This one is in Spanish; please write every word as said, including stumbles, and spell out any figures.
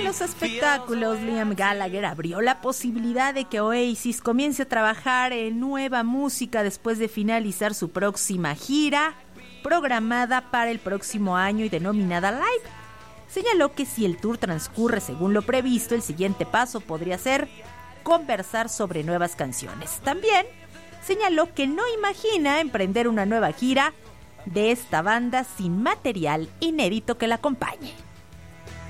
en los espectáculos, Liam Gallagher abrió la posibilidad de que Oasis comience a trabajar en nueva música después de finalizar su próxima gira, programada para el próximo año y denominada Live. Señaló que si el tour transcurre según lo previsto, el siguiente paso podría ser conversar sobre nuevas canciones. También señaló que no imagina emprender una nueva gira de esta banda sin material inédito que la acompañe.